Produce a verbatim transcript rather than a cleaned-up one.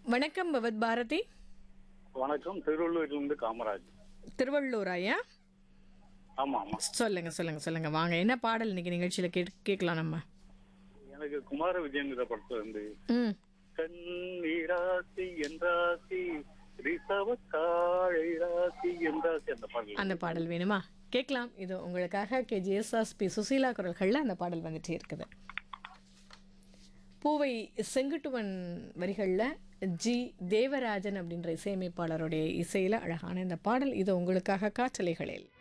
வணக்கம் பவத் பாரதி. வணக்கம். திருவள்ளூரிலிருந்து காமராஜ். திருவள்ளூராயா? ஆமா ஆமா. சொல்லுங்க சொல்லுங்க சொல்லுங்க வாங்க, என்ன பாடல் இன்னைக்கு நிகழ்ச்சியில கேட் கேட்கலாம் நம்ம? எனக்கு குமார விஜயங்கிற படத்துல இருந்து ம் கண்ணீராசி என்றாசி ரிசவ காழை ராசி என்றாசி அந்த பாடல். அந்த பாடல் வேணுமா? கேட்கலாம். இது உங்களுக்காக K G S S B Susheela குரல்களில் அந்த பாடல் வந்துட்டே இருக்குது. பூவை செங்குட்டுவன் வரிகளில் ஜி தேவராஜன் அப்படின்ற இசையமைப்பாளருடைய இசையில் அழகான இந்த பாடல் இது உங்களுக்காக காற்றலைகளில்.